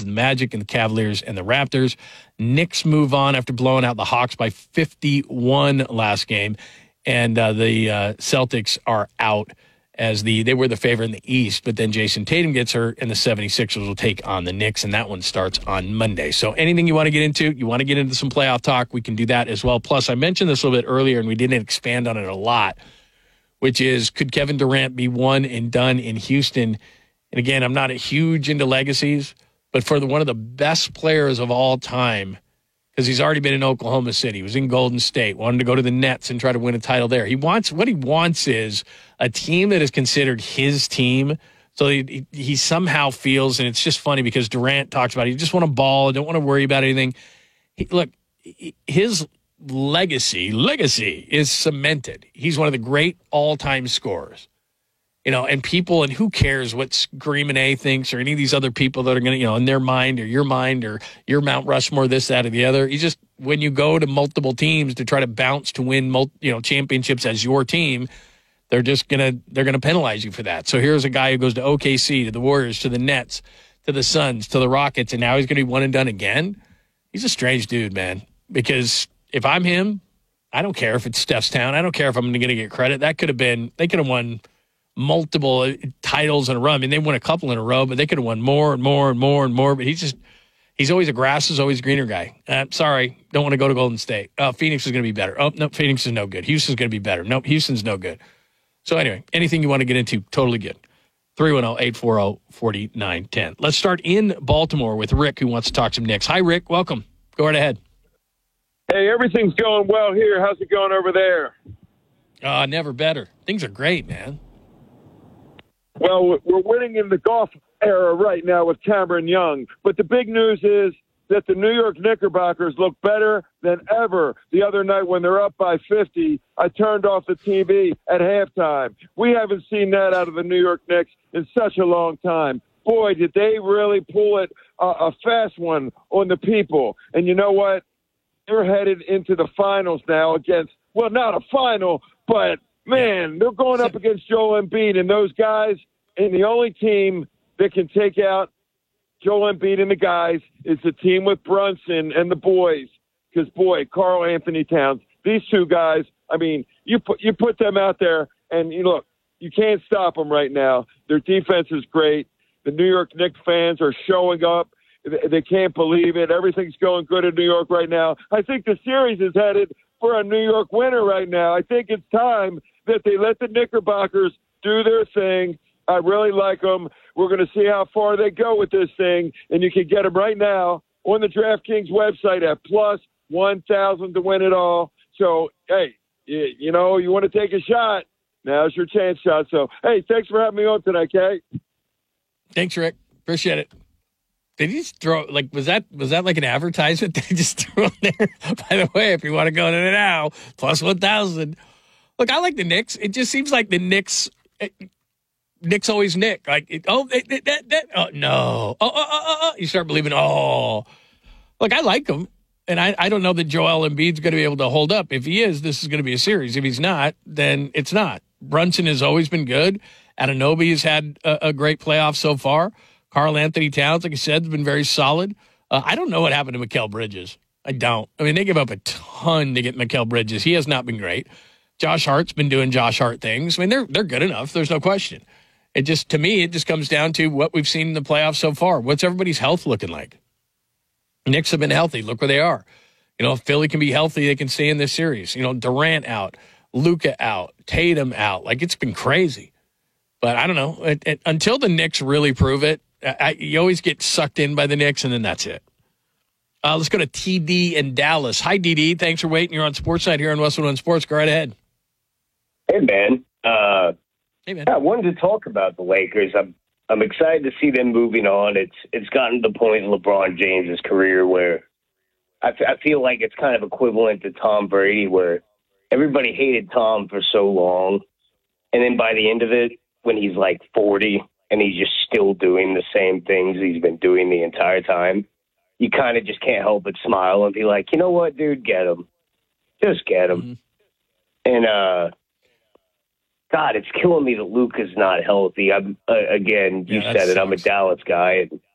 and the Magic and the Cavaliers and the Raptors. Knicks move on after blowing out the Hawks by 51 last game. And the Celtics are out as they were the favorite in the East, but then Jason Tatum gets hurt, and the 76ers will take on the Knicks, and that one starts on Monday. So anything you want to get into, you want to get into some playoff talk, we can do that as well. Plus, I mentioned this a little bit earlier, and we didn't expand on it a lot, which is, could Kevin Durant be one and done in Houston? And again, I'm not huge into legacies, but for one of the best players of all time, because he's already been in Oklahoma City. He was in Golden State, wanted to go to the Nets and try to win a title there. What he wants is a team that is considered his team. So he somehow feels, and it's just funny because Durant talks about it, he just want to ball, don't want to worry about anything. His legacy is cemented. He's one of the great all-time scorers. And who cares what Scream and A thinks or any of these other people that are going to, in their mind or your Mount Rushmore, this, that, or the other. When you go to multiple teams to try to bounce to win, championships as your team, they're going to penalize you for that. So here's a guy who goes to OKC, to the Warriors, to the Nets, to the Suns, to the Rockets, and now he's going to be one and done again. He's a strange dude, man, because if I'm him, I don't care if it's Steph's town. I don't care if I'm going to get credit. They could have won multiple titles in a row. I mean, they won a couple in a row, but they could have won more and more and more and more. But he's always a grass is always greener guy. Sorry, don't want to go to Golden State. Phoenix is going to be better. Oh, no, Phoenix is no good. Houston's going to be better. Nope, Houston's no good. So anyway, anything you want to get into, totally good. 310-840-4910. Let's start in Baltimore with Rick, who wants to talk some Knicks. Hi, Rick. Welcome. Go right ahead. Hey, everything's going well here. How's it going over there? Never better. Things are great, man. Well, we're winning in the golf era right now with Cameron Young. But the big news is that the New York Knickerbockers look better than ever. The other night when they're up by 50, I turned off the TV at halftime. We haven't seen that out of the New York Knicks in such a long time. Boy, did they really pull it a fast one on the people. And you know what? They're headed into the finals now against, well, not a final, but man, they're going up against Joel Embiid and those guys, and the only team that can take out Joel Embiid and the guys is the team with Brunson and the boys. Because, boy, Karl Anthony Towns, these two guys, I mean, you put them out there, and look, you can't stop them right now. Their defense is great. The New York Knicks fans are showing up. They can't believe it. Everything's going good in New York right now. I think the series is headed for a New York winner right now. I think it's time that they let the Knickerbockers do their thing. I really like them. We're going to see how far they go with this thing, and you can get them right now on the DraftKings website at plus 1,000 to win it all. So, hey, you want to take a shot, now's your chance shot. So, hey, thanks for having me on tonight, Kay. Thanks, Rick. Appreciate it. Did he just throw, was that like an advertisement that he just threw in there? By the way, if you want to go to it now, plus 1,000. Look, I like the Knicks. It just seems like the Knicks always Nick. No. You start believing, Look, I like him. And I don't know that Joel Embiid's going to be able to hold up. If he is, this is going to be a series. If he's not, then it's not. Brunson has always been good. Anunoby has had a great playoff so far. Karl Anthony Towns, like I said, has been very solid. I don't know what happened to Mikal Bridges. I don't. I mean, they give up a ton to get Mikal Bridges. He has not been great. Josh Hart's been doing Josh Hart things. I mean, they're good enough. There's no question. To me, it just comes down to what we've seen in the playoffs so far. What's everybody's health looking like? Knicks have been healthy. Look where they are. If Philly can be healthy, they can stay in this series. Durant out, Luka out, Tatum out. It's been crazy. But I don't know. Until the Knicks really prove it, you always get sucked in by the Knicks, and then that's it. Let's go to TD in Dallas. Hi, DD. Thanks for waiting. You're on Sportside here on Westwood One Sports. Go right ahead. Hey, man. Hey, man. I wanted to talk about the Lakers. I'm excited to see them moving on. It's gotten to the point in LeBron James' career where I feel like it's kind of equivalent to Tom Brady, where everybody hated Tom for so long, and then by the end of it, when he's like 40 and he's just still doing the same things he's been doing the entire time, you kind of just can't help but smile and be like, you know what, dude, get him. Just get him. Mm-hmm. And, God, it's killing me that Luka's not healthy. You said it. I'm a Dallas guy. And